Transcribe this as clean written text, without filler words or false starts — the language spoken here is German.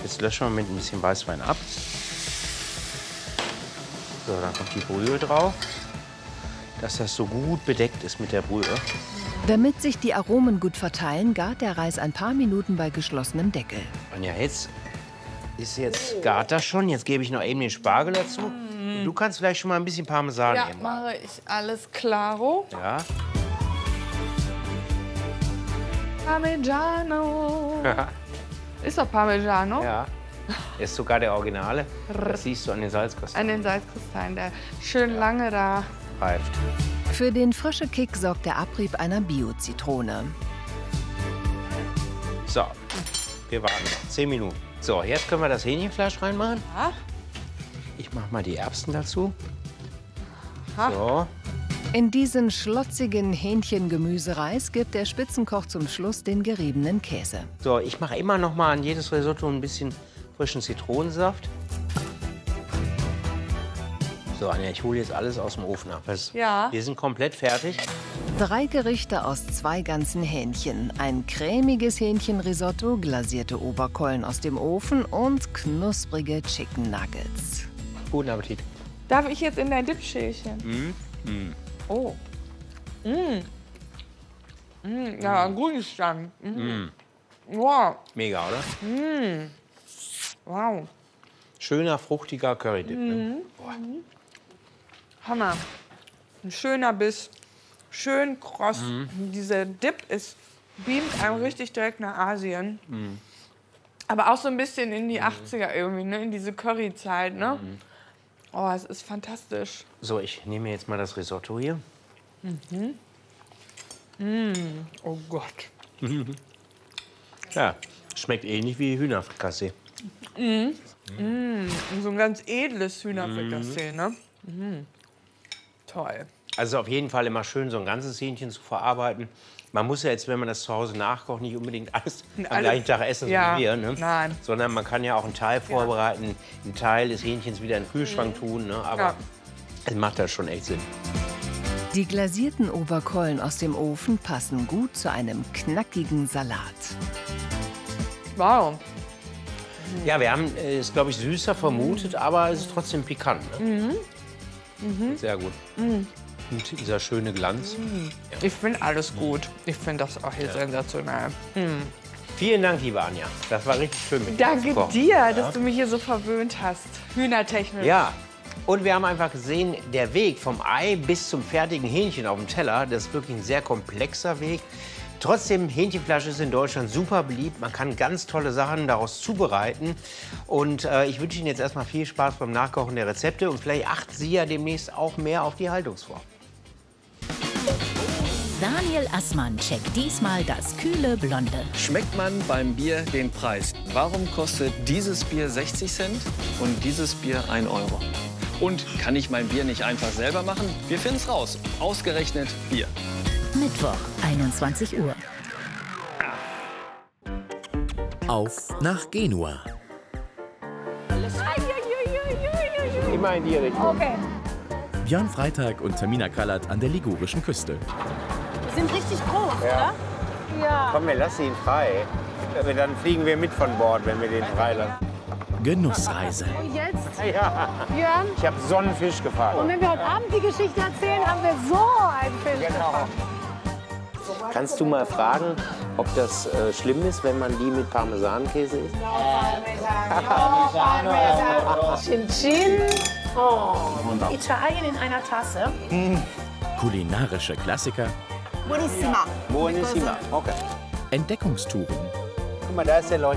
Jetzt löschen wir mit ein bisschen Weißwein ab. So, dann kommt die Brühe drauf, dass das so gut bedeckt ist mit der Brühe. Damit sich die Aromen gut verteilen, gart der Reis ein paar Minuten bei geschlossenem Deckel. Anja, jetzt gart das schon. Jetzt gebe ich noch eben den Spargel dazu. Und du kannst vielleicht schon mal ein bisschen Parmesan Ja, nehmen. mache ich. Alles klaro. Ja. Parmigiano. Ist doch Parmigiano? Ja. Ist sogar der Originale. Das siehst du an den Salzkristallen. An den Salzkristallen, der schön lange da Reift. Für den frischen Kick sorgt der Abrieb einer Bio-Zitrone. So, wir warten noch 10 Minuten. So, jetzt können wir das Hähnchenfleisch reinmachen. Ja. Ich mache mal die Erbsen dazu. Aha. So. In diesen schlotzigen Hähnchengemüsereis gibt der Spitzenkoch zum Schluss den geriebenen Käse. So, ich mache immer noch mal an jedes Risotto ein bisschen frischen Zitronensaft. So, Anja, ich hole jetzt alles aus dem Ofen ab. Ja. Wir sind komplett fertig. 3 Gerichte aus 2 ganzen Hähnchen. Ein cremiges Hähnchenrisotto, glasierte Oberkeulen aus dem Ofen und knusprige Chicken Nuggets. Guten Appetit. Darf ich jetzt in dein Dipschälchen? Oh. Ja, ein gutes Stand. Wow. Mega, oder? Wow. Schöner, fruchtiger Currydip. Ne? Hammer. Ein schöner Biss. Schön kross. Dieser Dip beamt einem richtig direkt nach Asien. Aber auch so ein bisschen in die 80er irgendwie, ne? In diese Curryzeit, ne? Oh, es ist fantastisch. So, ich nehme jetzt mal das Risotto hier. Oh Gott. Ja, schmeckt ähnlich wie Hühnerfrikassee. So ein ganz edles Hühnerfrikassee, ne? Toll. Also auf jeden Fall immer schön, so ein ganzes Hähnchen zu verarbeiten. Man muss ja jetzt, wenn man das zu Hause nachkocht, nicht unbedingt alles am gleichen Tag essen, so Ja, wie wir. Ne? nein. Sondern man kann ja auch einen Teil vorbereiten, einen Teil des Hähnchens wieder in den Kühlschrank tun. Ne? Aber es macht das schon echt Sinn. Die glasierten Oberkeulen aus dem Ofen passen gut zu einem knackigen Salat. Wow. Ja, wir haben es, glaube ich, süßer vermutet, aber es ist trotzdem pikant. Ne? Sehr gut. Und dieser schöne Glanz. Ich finde alles gut. Ich finde das auch hier sensationell. Vielen Dank, liebe Anja. Das war richtig schön mit dir zu Danke kochen. dir, dass du mich hier so verwöhnt hast. Hühnertechnisch. Ja, und wir haben einfach gesehen, der Weg vom Ei bis zum fertigen Hähnchen auf dem Teller, das ist wirklich ein sehr komplexer Weg. Trotzdem, Hähnchenfleisch ist in Deutschland super beliebt. Man kann ganz tolle Sachen daraus zubereiten. Und ich wünsche Ihnen jetzt erstmal viel Spaß beim Nachkochen der Rezepte. Und vielleicht achten Sie ja demnächst auch mehr auf die Haltungsform. Daniel Assmann checkt diesmal das kühle Blonde. Schmeckt man beim Bier den Preis? Warum kostet dieses Bier 60 Cent und dieses Bier 1 Euro? Und kann ich mein Bier nicht einfach selber machen? Wir finden's raus. Ausgerechnet Bier. Mittwoch, 21 Uhr. Auf nach Genua. Immer in die Richtung. Okay. Björn Freitag und Tamina Kallert an der ligurischen Küste. Die sind richtig groß, oder? Ja. Komm, wir lassen ihn frei. Dann fliegen wir mit von Bord, wenn wir den freilassen. Genussreise. Und jetzt, Ja, Björn, ich habe Sonnenfisch und gefangen. wenn wir heute Abend die Geschichte erzählen, haben wir so einen Fisch gefangen. Kannst du mal fragen, ob das schlimm ist, wenn man die mit Parmesankäse isst? Chin Chin. Oh. Italien in einer Tasse. Kulinarische Klassiker. Buonissima. Buonissima. Okay. Entdeckungstouren. Guck mal, da ist der